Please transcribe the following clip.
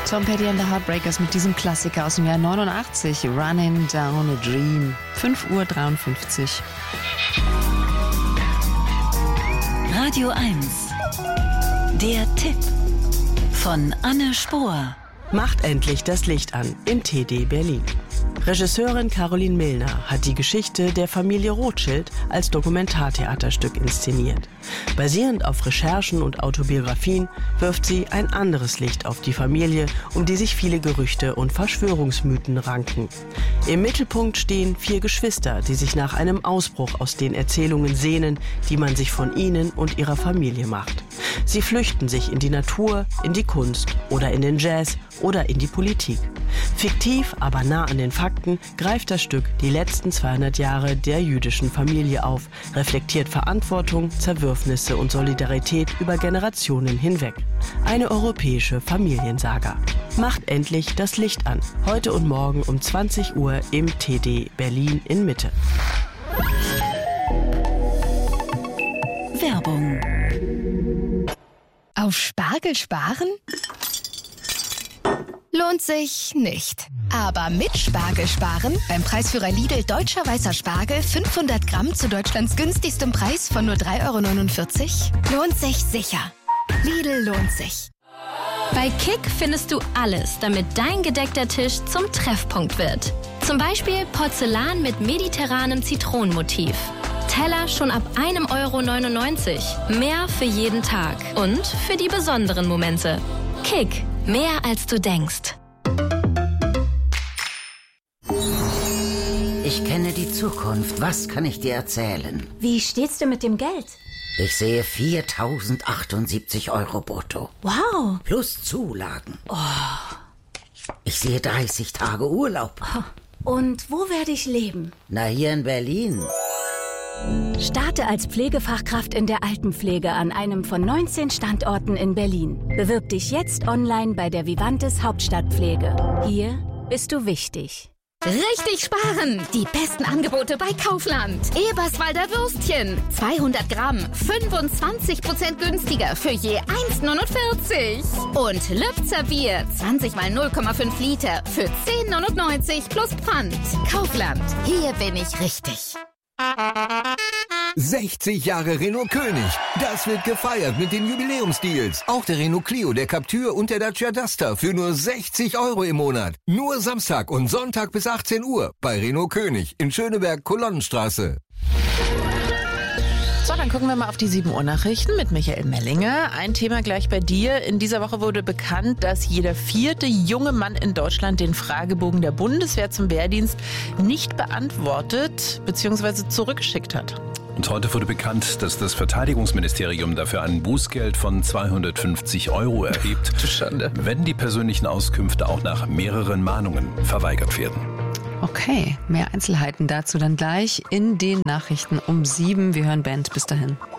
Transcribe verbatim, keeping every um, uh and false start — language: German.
Tom Petty and the Heartbreakers mit diesem Klassiker aus dem Jahr neunundachtzig, Running Down a Dream. fünf Uhr dreiundfünfzig. Radio eins. Der Tipp von Anne Spohr. Macht endlich das Licht an im T D Berlin. Regisseurin Caroline Milner hat die Geschichte der Familie Rothschild als Dokumentartheaterstück inszeniert. Basierend auf Recherchen und Autobiografien wirft sie ein anderes Licht auf die Familie, um die sich viele Gerüchte und Verschwörungsmythen ranken. Im Mittelpunkt stehen vier Geschwister, die sich nach einem Ausbruch aus den Erzählungen sehnen, die man sich von ihnen und ihrer Familie macht. Sie flüchten sich in die Natur, in die Kunst oder in den Jazz oder in die Politik. Fiktiv, aber nah an den Fakten greift das Stück die letzten zweihundert Jahre der jüdischen Familie auf, reflektiert Verantwortung, Zerwürfnisse und Solidarität über Generationen hinweg. Eine europäische Familiensaga. Macht endlich das Licht an. Heute und morgen um zwanzig Uhr im T D Berlin in Mitte. Werbung. Auf Spargel sparen? Lohnt sich nicht. Aber mit Spargel sparen, beim Preisführer Lidl Deutscher Weißer Spargel fünfhundert Gramm zu Deutschlands günstigstem Preis von nur drei Euro neunundvierzig, lohnt sich sicher. Lidl lohnt sich. Bei Kick findest du alles, damit dein gedeckter Tisch zum Treffpunkt wird. Zum Beispiel Porzellan mit mediterranem Zitronenmotiv. Teller schon ab einem Euro neunundneunzig. Mehr für jeden Tag und für die besonderen Momente. Kick, mehr als du denkst. Ich kenne die Zukunft. Was kann ich dir erzählen? Wie steht's denn mit dem Geld? Ich sehe viertausendachtundsiebzig Euro brutto. Wow. Plus Zulagen. Oh. Ich sehe dreißig Tage Urlaub. Und wo werde ich leben? Na, hier in Berlin. Starte als Pflegefachkraft in der Altenpflege an einem von neunzehn Standorten in Berlin. Bewirb dich jetzt online bei der Vivantes Hauptstadtpflege. Hier bist du wichtig. Richtig sparen! Die besten Angebote bei Kaufland. Eberswalder Würstchen. zweihundert Gramm. fünfundzwanzig Prozent günstiger für je eins neunundvierzig. Und Lübzer Bier. zwanzig mal null Komma fünf Liter für zehn neunundneunzig plus Pfand. Kaufland. Hier bin ich richtig. sechzig Jahre Renault König. Das wird gefeiert mit den Jubiläumsdeals. Auch der Renault Clio, der Captur und der Dacia Duster für nur sechzig Euro im Monat. Nur Samstag und Sonntag bis achtzehn Uhr bei Renault König in Schöneberg-Kolonnenstraße. So, dann gucken wir mal auf die sieben Uhr Nachrichten mit Michael Mellinger. Ein Thema gleich bei dir. In dieser Woche wurde bekannt, dass jeder vierte junge Mann in Deutschland den Fragebogen der Bundeswehr zum Wehrdienst nicht beantwortet bzw. zurückgeschickt hat. Und heute wurde bekannt, dass das Verteidigungsministerium dafür ein Bußgeld von zweihundertfünfzig Euro erhebt, Schande. wenn die persönlichen Auskünfte auch nach mehreren Mahnungen verweigert werden. Okay, mehr Einzelheiten dazu dann gleich in den Nachrichten um sieben. Wir hören Band. Bis dahin.